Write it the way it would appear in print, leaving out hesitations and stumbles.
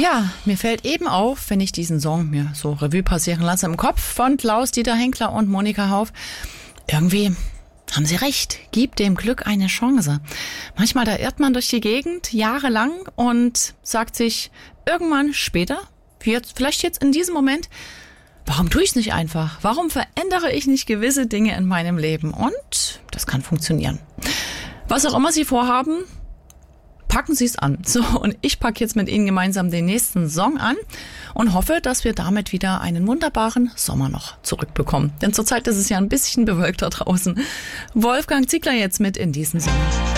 Ja, mir fällt eben auf, wenn ich diesen Song mir so Revue passieren lasse im Kopf von Klaus, Dieter Henkler und Monika Hauf. Irgendwie haben sie recht, gib dem Glück eine Chance. Manchmal da irrt man durch die Gegend jahrelang und sagt sich irgendwann später, vielleicht jetzt in diesem Moment, warum tue ich es nicht einfach? Warum verändere ich nicht gewisse Dinge in meinem Leben? Und das kann funktionieren. Was auch immer Sie vorhaben, packen Sie es an. So, und ich packe jetzt mit Ihnen gemeinsam den nächsten Song an und hoffe, dass wir damit wieder einen wunderbaren Sommer noch zurückbekommen. Denn zurzeit ist es ja ein bisschen bewölkt da draußen. Wolfgang Ziegler jetzt mit in diesen Sommer.